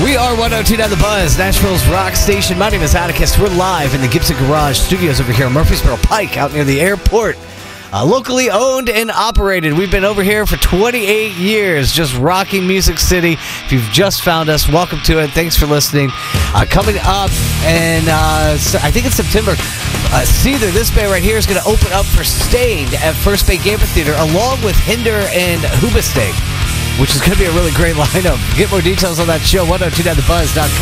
We are 102.9 The Buzz, Nashville's rock station. My name is Atticus. We're live in the Gibson Garage Studios over here in Murfreesboro Pike, out near the airport. Locally owned and operated. We've been over here for 28 years, just rocking Music City. If you've just found us, welcome to it. Thanks for listening. Coming up, and I think it's September, Seether, this band right here, is going to open up for Stained at First Bay Amphitheater, along with Hinder and Hoobastank, which is going to be a really great lineup. Get more details on that show, 1029thebuzz.com.